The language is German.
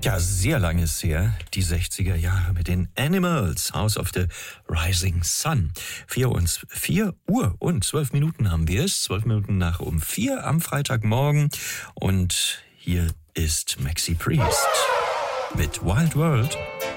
Ja, sehr lang ist her, die 60er Jahre mit den Animals, House of the Rising Sun. 4 Uhr und 12 Minuten haben wir es, 12 Minuten nach um 4 am Freitagmorgen. Und hier ist Maxi Priest mit Wild World.